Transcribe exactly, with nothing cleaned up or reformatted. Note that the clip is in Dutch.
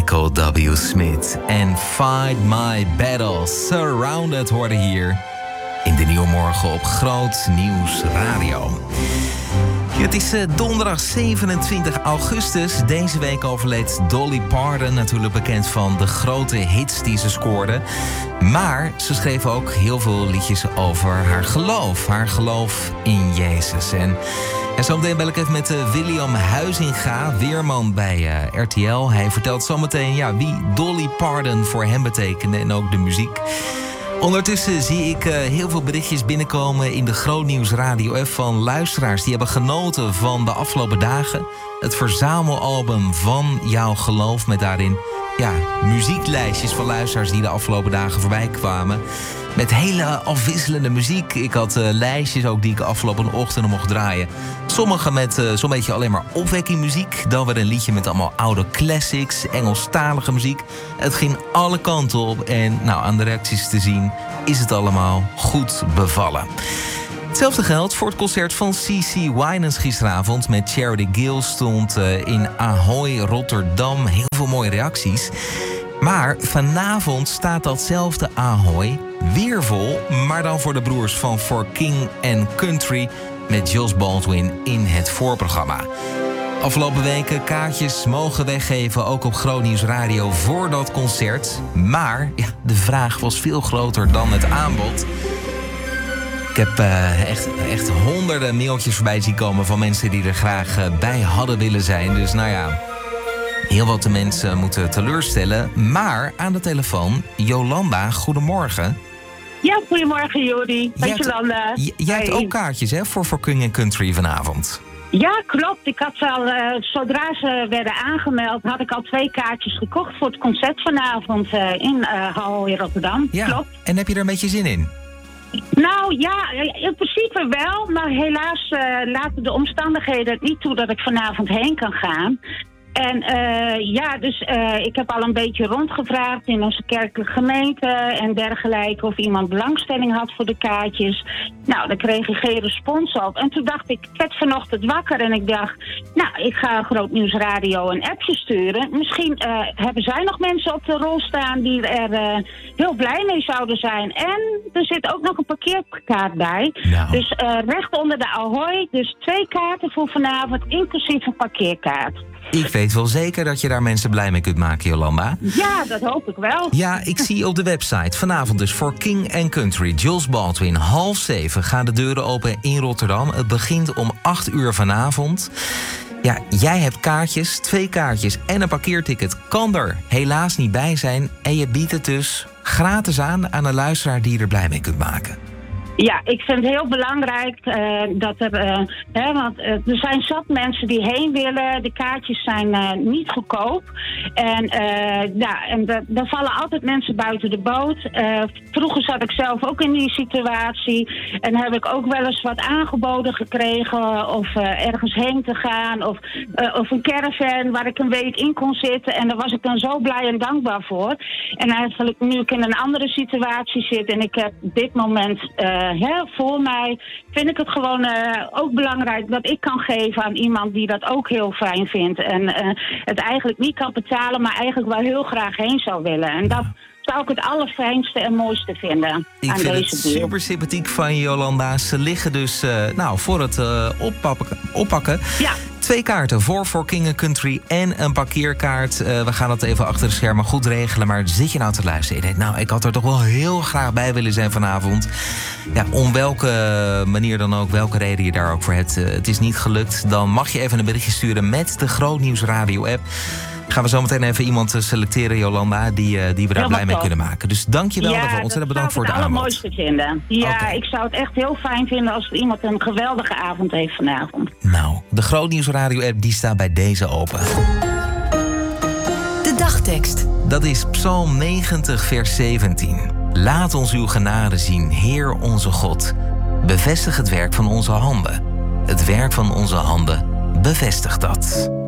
Michael W. Smith en Fight My Battle. Surrounded hoorde hier in de Nieuwe Morgen op Groot Nieuws Radio. Het is donderdag zevenentwintig augustus. Deze week overleed Dolly Parton, natuurlijk bekend van de grote hits die ze scoorde. Maar ze schreef ook heel veel liedjes over haar geloof. Haar geloof in Jezus. En, en zometeen bel ik even met uh, William Huizinga, weerman bij uh, R T L. Hij vertelt zometeen ja, wie Dolly Parton voor hem betekende en ook de muziek. Ondertussen zie ik uh, heel veel berichtjes binnenkomen in de Groot Nieuws Radio F van luisteraars die hebben genoten van de afgelopen dagen. Het verzamelalbum van jouw geloof met daarin ja, muzieklijstjes van luisteraars die de afgelopen dagen voorbij kwamen. Met hele afwisselende muziek. Ik had uh, lijstjes ook die ik afgelopen ochtend mocht draaien. Sommige met uh, zo'n beetje alleen maar opwekkingmuziek. Dan weer een liedje met allemaal oude classics, Engelstalige muziek. Het ging alle kanten op. En nou, aan de reacties te zien is het allemaal goed bevallen. Hetzelfde geldt voor het concert van C C Winans gisteravond met Charity Gill. Stond uh, in Ahoy, Rotterdam. Heel veel mooie reacties. Maar vanavond staat datzelfde Ahoy weer vol, maar dan voor de broers van For King and Country met Jos Baldwin in het voorprogramma. Afgelopen weken kaartjes mogen weggeven, ook op Groot Nieuws Radio voor dat concert. Maar ja, de vraag was veel groter dan het aanbod. Ik heb uh, echt, echt honderden mailtjes voorbij zien komen van mensen die er graag uh, bij hadden willen zijn. Dus nou ja, heel wat de mensen moeten teleurstellen. Maar aan de telefoon, Jolanda, goedemorgen. Ja, goedemorgen Jody. Met Jolanda. J- jij hebt ook kaartjes hè, voor For King and Country vanavond. Ja, klopt. Ik had al, uh, zodra ze werden aangemeld, had ik al twee kaartjes gekocht voor het concert vanavond uh, in uh, Hal in Rotterdam. Ja, klopt. En heb je er een beetje zin in? Nou ja, in principe wel, maar helaas uh, laten de omstandigheden het niet toe dat ik vanavond heen kan gaan. En uh, ja, dus uh, ik heb al een beetje rondgevraagd in onze kerkelijke gemeente en dergelijke of iemand belangstelling had voor de kaartjes. Nou, daar kreeg ik geen respons op. En toen dacht ik, ik werd vanochtend wakker en ik dacht, nou, ik ga Groot Nieuws Radio een appje sturen. Misschien uh, hebben zij nog mensen op de rol staan die er uh, heel blij mee zouden zijn. En er zit ook nog een parkeerkaart bij. Nou. Dus uh, recht onder de Ahoy, dus twee kaarten voor vanavond, inclusief een parkeerkaart. Ik weet wel zeker dat je daar mensen blij mee kunt maken, Jolanda. Ja, dat hoop ik wel. Ja, ik zie op de website vanavond dus For King and Country, Jos Baldwin. Half zeven gaan de deuren open in Rotterdam. Het begint om acht uur vanavond. Ja, jij hebt kaartjes, twee kaartjes en een parkeerticket. Kan er helaas niet bij zijn. En je biedt het dus gratis aan aan een luisteraar die je er blij mee kunt maken. Ja, ik vind het heel belangrijk uh, dat er, uh, hè, want uh, er zijn zat mensen die heen willen. De kaartjes zijn uh, niet goedkoop. En, uh, ja, en de, er vallen altijd mensen buiten de boot. Uh, vroeger zat ik zelf ook in die situatie. En heb ik ook wel eens wat aangeboden gekregen. Of uh, ergens heen te gaan. Of, uh, of een caravan waar ik een week in kon zitten. En daar was ik dan zo blij en dankbaar voor. En eigenlijk nu ik in een andere situatie zit en ik heb dit moment Uh, He, voor mij vind ik het gewoon uh, ook belangrijk dat ik kan geven aan iemand die dat ook heel fijn vindt. En uh, het eigenlijk niet kan betalen, maar eigenlijk wel heel graag heen zou willen. En dat zou ik het allerfijnste en mooiste vinden ik aan vind deze het deal. super sympathiek van je, Jolanda. Ze liggen dus uh, nou, voor het uh, oppakken. oppakken. Ja. Twee kaarten voor For King and Country en een parkeerkaart. Uh, we gaan dat even achter de schermen goed regelen. Maar zit je nou te luisteren? Je denkt, nou, ik had er toch wel heel graag bij willen zijn vanavond. Ja, om welke manier dan ook, welke reden je daar ook voor hebt. Uh, het is niet gelukt. Dan mag je even een berichtje sturen met de Groot Nieuws Radio app. Gaan we zo meteen even iemand selecteren, Jolanda, die, uh, die we daar blij mee kunnen maken. Dus dank je wel daarvoor. Ontzettend bedankt voor het aanbod. Ja, dat zou ik het allermooiste vinden. Ja, Okay. Ik zou het echt heel fijn vinden als iemand een geweldige avond heeft vanavond. Nou, de Groot Nieuws Radio app die staat bij deze open. De dagtekst. Dat is Psalm negentig, vers zeventien. Laat ons uw genade zien, Heer onze God. Bevestig het werk van onze handen. Het werk van onze handen bevestigt dat.